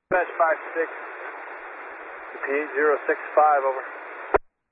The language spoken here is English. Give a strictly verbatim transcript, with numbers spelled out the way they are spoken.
Dispatch five six, P eight zero six five, over.